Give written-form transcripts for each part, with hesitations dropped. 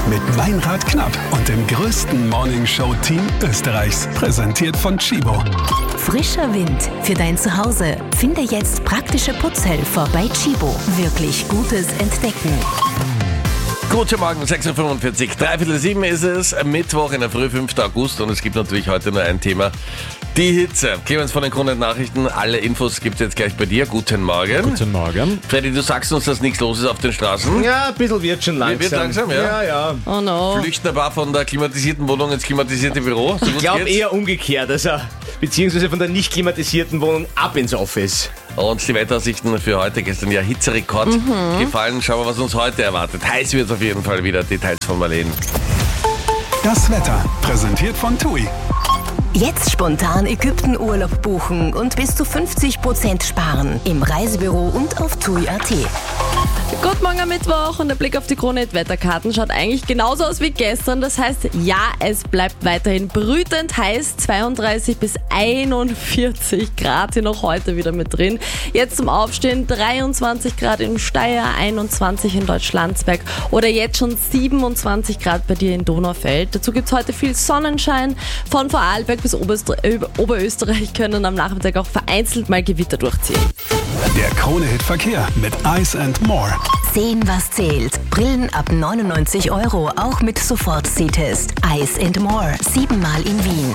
mit Meinrad Knapp und dem größten Morningshow-Team Österreichs. Präsentiert von Chibo. Frischer Wind für dein Zuhause. Finde jetzt praktische Putzhelfer bei Chibo. Wirklich Gutes entdecken. Guten Morgen, 6.45 Uhr, 6:45 ist es, Mittwoch in der Früh, 5. August, und es gibt natürlich heute nur ein Thema, die Hitze. Clemens von den Kronent-Nachrichten, alle Infos gibt es jetzt gleich bei dir. Guten Morgen. Guten Morgen. Freddy, du sagst uns, dass nichts los ist auf den Straßen? Ja, ein bisschen wird schon langsam. Wird langsam, ja? Ja. Oh no. Flüchten ein paar von der klimatisierten Wohnung ins klimatisierte Büro? So Ich gut glaube geht's? eher umgekehrt, also beziehungsweise von der nicht klimatisierten Wohnung ab ins Office. Und die Wetteraussichten für heute, gestern ja Hitzerekord gefallen. Schauen wir, was uns heute erwartet. Heiß wird es auf jeden Fall wieder. Details von Marlene. Das Wetter, präsentiert von TUI. Jetzt spontan Ägypten-Urlaub buchen und bis zu 50% sparen. Im Reisebüro und auf TUI.at. Guten Morgen am Mittwoch, und der Blick auf die Kronent-Wetterkarten schaut eigentlich genauso aus wie gestern. Das heißt, ja, es bleibt weiterhin brütend heiß. 32 bis 41 Grad sind auch heute wieder mit drin. Jetzt zum Aufstehen 23 Grad in Steyr, 21 in Deutschlandsberg oder jetzt schon 27 Grad bei dir in Donaufeld. Dazu gibt es heute viel Sonnenschein. Von Vorarlberg bis Oberösterreich können am Nachmittag auch vereinzelt mal Gewitter durchziehen. Der Krone-Hit-Verkehr mit Ice & More. Sehen, was zählt. Brillen ab 99 €, auch mit Sofort-Sehtest. Ice & More, 7-mal in Wien.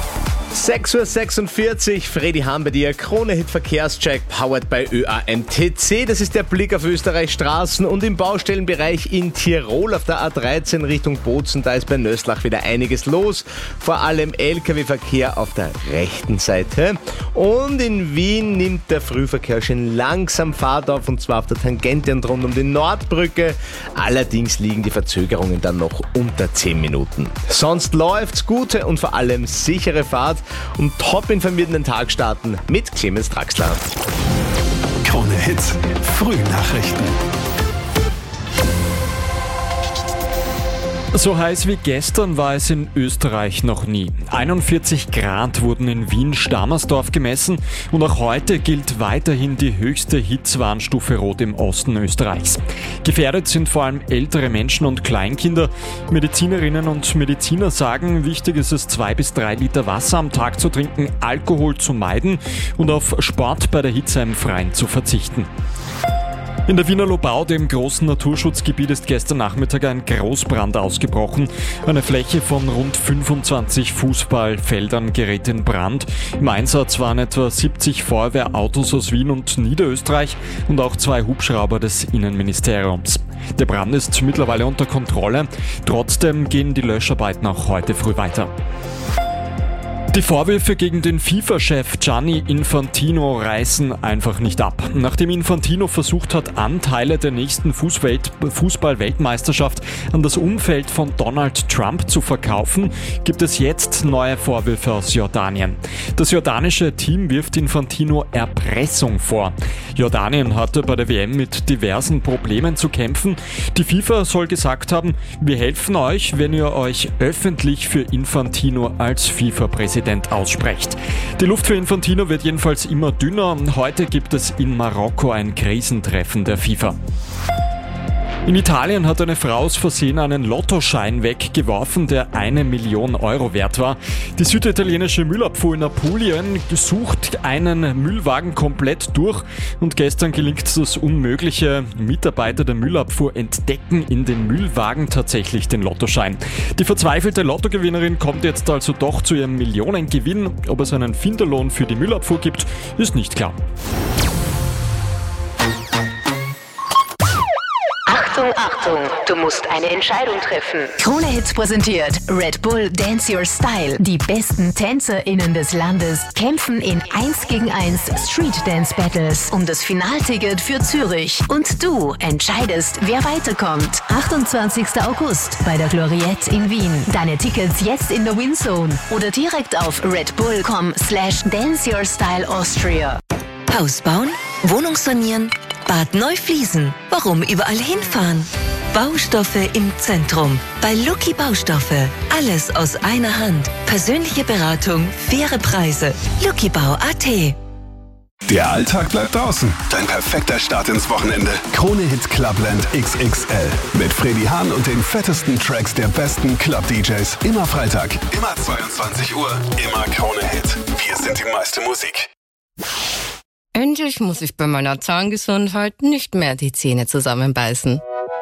6.46 Uhr, Freddy Hahn bei dir, Krone-Hit-Verkehrscheck, powered by ÖAMTC. Das ist der Blick auf Österreichs Straßen und im Baustellenbereich in Tirol auf der A13 Richtung Bozen. Da ist bei Nöslach wieder einiges los, vor allem LKW-Verkehr auf der rechten Seite. Und in Wien nimmt der Frühverkehr schon langsam Fahrt auf, und zwar auf der Tangente und rund um die Nordbrücke. Allerdings liegen die Verzögerungen dann noch unter 10 Minuten. Sonst läuft's, gute und vor allem sichere Fahrt und top informiert in den Tag starten mit Clemens Draxler. Krone-Hit, Frühnachrichten. So heiß wie gestern war es in Österreich noch nie. 41 Grad wurden in Wien-Stammersdorf gemessen, und auch heute gilt weiterhin die höchste Hitzewarnstufe Rot im Osten Österreichs. Gefährdet sind vor allem ältere Menschen und Kleinkinder. Medizinerinnen und Mediziner sagen, wichtig ist es, 2 bis 3 Liter Wasser am Tag zu trinken, Alkohol zu meiden und auf Sport bei der Hitze im Freien zu verzichten. In der Wiener Lobau, dem großen Naturschutzgebiet, ist gestern Nachmittag ein Großbrand ausgebrochen. Eine Fläche von rund 25 Fußballfeldern gerät in Brand. Im Einsatz waren etwa 70 Feuerwehrautos aus Wien und Niederösterreich und auch 2 Hubschrauber des Innenministeriums. Der Brand ist mittlerweile unter Kontrolle. Trotzdem gehen die Löscharbeiten auch heute früh weiter. Die Vorwürfe gegen den FIFA-Chef Gianni Infantino reißen einfach nicht ab. Nachdem Infantino versucht hat, Anteile der nächsten Fußball-Weltmeisterschaft an das Umfeld von Donald Trump zu verkaufen, gibt es jetzt neue Vorwürfe aus Jordanien. Das jordanische Team wirft Infantino Erpressung vor. Jordanien hatte bei der WM mit diversen Problemen zu kämpfen. Die FIFA soll gesagt haben, wir helfen euch, wenn ihr euch öffentlich für Infantino als FIFA-Präsident aussprecht. Die Luft für Infantino wird jedenfalls immer dünner. Heute gibt es in Marokko ein Krisentreffen der FIFA. In Italien hat eine Frau aus Versehen einen Lottoschein weggeworfen, der 1 Million € wert war. Die süditalienische Müllabfuhr in Apulien sucht einen Müllwagen komplett durch, und gestern gelingt das Unmögliche. Mitarbeiter der Müllabfuhr entdecken in dem Müllwagen tatsächlich den Lottoschein. Die verzweifelte Lottogewinnerin kommt jetzt also doch zu ihrem Millionengewinn. Ob es einen Finderlohn für die Müllabfuhr gibt, ist nicht klar. Achtung, du musst eine Entscheidung treffen. Krone Hits präsentiert Red Bull Dance Your Style. Die besten TänzerInnen des Landes kämpfen in 1 gegen 1 Street Dance Battles um das Finalticket für Zürich. Und du entscheidest, wer weiterkommt. 28. August bei der Gloriette in Wien. Deine Tickets jetzt in der Winzone oder direkt auf redbull.com/danceyourstyleaustria. Haus bauen? Wohnung sanieren? Bad Neufliesen? Warum überall hinfahren? Baustoffe im Zentrum. Bei Lucky Baustoffe. Alles aus einer Hand. Persönliche Beratung, faire Preise. luckybau.at Der Alltag bleibt draußen. Dein perfekter Start ins Wochenende. Krone Hit Clubland XXL. Mit Freddy Hahn und den fettesten Tracks der besten Club-DJs. Immer Freitag, immer 22 Uhr, immer Krone Hit. Wir sind die meiste Musik. Endlich muss ich bei meiner Zahngesundheit nicht mehr die Zähne zusammenbeißen.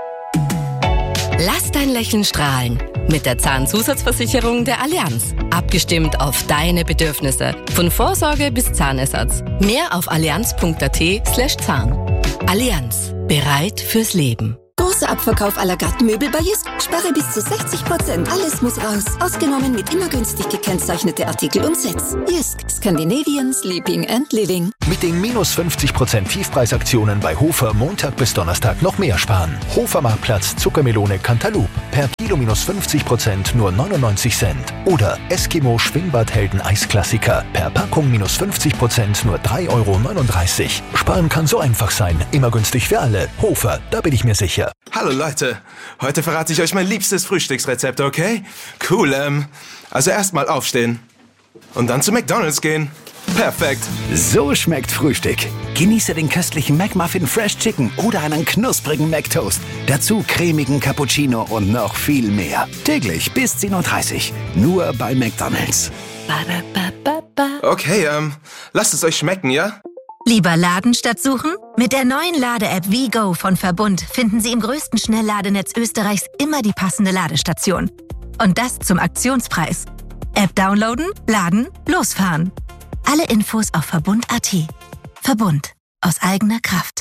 Lass dein Lächeln strahlen. Mit der Zahnzusatzversicherung der Allianz. Abgestimmt auf deine Bedürfnisse. Von Vorsorge bis Zahnersatz. Mehr auf allianz.at/Zahn. Allianz. Bereit fürs Leben. Großer Abverkauf à la carte Möbel bei Jysk. Spare bis zu 60%. Alles muss raus. Ausgenommen mit immer günstig gekennzeichnete Artikel und Sets. Jysk. Scandinavian Sleeping and Living. Mit den minus 50% Tiefpreisaktionen bei Hofer Montag bis Donnerstag noch mehr sparen. Hofer Marktplatz Zuckermelone Cantaloupe. Per Kilo minus 50% nur 99 Cent. Oder Eskimo Schwingbadhelden Eisklassiker. Per Packung minus 50% nur 3,39 €. Sparen kann so einfach sein. Immer günstig für alle. Hofer, da bin ich mir sicher. Hallo Leute, heute verrate ich euch mein liebstes Frühstücksrezept, okay? Cool, also erstmal aufstehen und dann zu McDonald's gehen. Perfekt. So schmeckt Frühstück. Genieße den köstlichen McMuffin Fresh Chicken oder einen knusprigen McToast. Dazu cremigen Cappuccino und noch viel mehr. Täglich bis 10:30 Uhr. Nur bei McDonald's. Okay, lasst es euch schmecken, ja? Lieber Laden statt suchen? Mit der neuen Lade-App WeGo von Verbund finden Sie im größten Schnellladenetz Österreichs immer die passende Ladestation. Und das zum Aktionspreis. App downloaden, laden, losfahren. Alle Infos auf Verbund.at. Verbund. Aus eigener Kraft.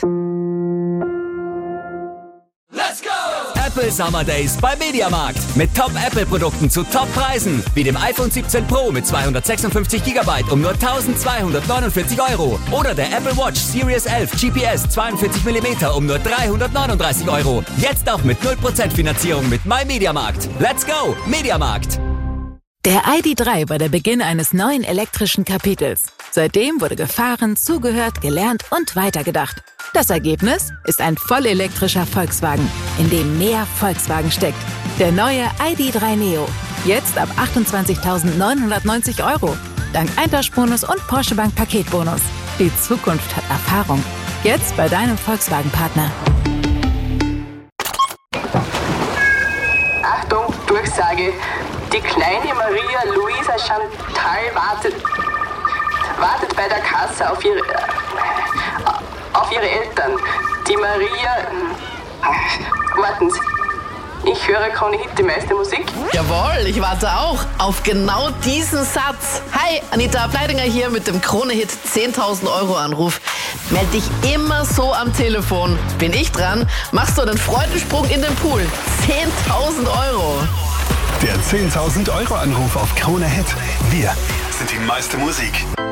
Let's go! Apple Summer Days bei Mediamarkt. Mit Top-Apple-Produkten zu Top-Preisen. Wie dem iPhone 17 Pro mit 256 GB um nur 1.249 €. Oder der Apple Watch Series 11 GPS 42 mm um nur 339 €. Jetzt auch mit 0% Finanzierung mit MyMediamarkt. Let's go! Mediamarkt. Der ID.3 war der Beginn eines neuen elektrischen Kapitels. Seitdem wurde gefahren, zugehört, gelernt und weitergedacht. Das Ergebnis ist ein vollelektrischer Volkswagen, in dem mehr Volkswagen steckt. Der neue ID.3 Neo. Jetzt ab 28.990 €. Dank Eintauschbonus und Porsche Bank Paketbonus. Die Zukunft hat Erfahrung. Jetzt bei deinem Volkswagen-Partner. Achtung, Durchsage. Die kleine Maria Luisa Chantal wartet bei der Kasse auf ihre Eltern. Die Maria... Warten Sie. Ich höre Krone Hit, die meiste Musik. Jawohl, ich warte auch auf genau diesen Satz. Hi, Anita Ableidinger hier mit dem Krone Hit 10.000 € Anruf. Meld dich immer so am Telefon. Bin ich dran, machst du einen Freudensprung in den Pool. 10.000 €. Der 10.000 € Anruf auf Krone Hit. Wir sind die meiste Musik.